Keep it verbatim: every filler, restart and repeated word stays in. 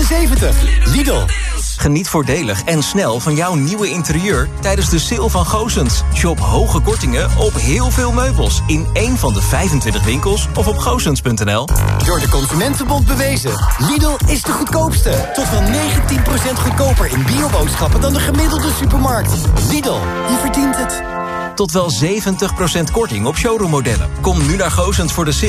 vijfenzeventig. Lidl. Geniet voordelig en snel van jouw nieuwe interieur tijdens de sale van Goossens. Shop hoge kortingen op heel veel meubels in één van de vijfentwintig winkels of op goossens punt n l. Door de Consumentenbond bewezen. Lidl is de goedkoopste. Tot wel negentien procent goedkoper in bioboodschappen dan de gemiddelde supermarkt. Lidl, je verdient het. Tot wel zeventig procent korting op showroommodellen. Kom nu naar Goossens voor de sale